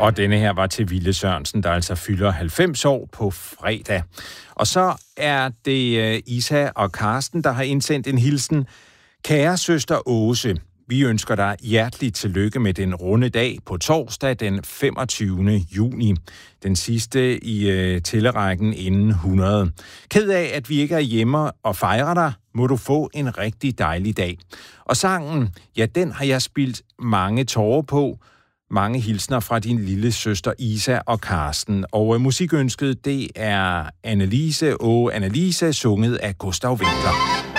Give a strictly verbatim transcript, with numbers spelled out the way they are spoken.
Og denne her var til Ville Sørensen, der altså fylder halvfems år på fredag. Og så er det Isa og Karsten, der har indsendt en hilsen. Kære søster Åse, vi ønsker dig hjerteligt tillykke med den runde dag på torsdag den femogtyvende juni. Den sidste i øh, tællerækken inden hundrede. Ked af, at vi ikke er hjemme og fejrer dig, må du få en rigtig dejlig dag. Og sangen, ja, den har jeg spildt mange tårer på. Mange hilsner fra din lille søster Isa og Karsten. Og øh, musikønsket, det er Annelise og Annelise, sunget af Gustav Winckler.